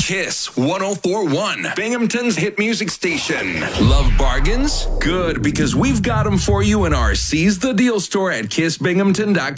Kiss 1041, Binghamton's hit music station. Love bargains? Good, because we've got them for you in our Seize the Deal store at kissbinghamton.com.